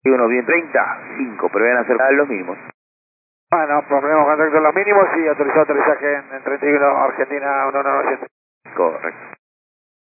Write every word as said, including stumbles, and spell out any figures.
Y uno bien treinta, cinco, pero van a ser los mínimos. Bueno, ponemos contacto en los mínimos y autorizado aterrizaje en, en treinta y uno Argentina uno nueve siete. Correcto.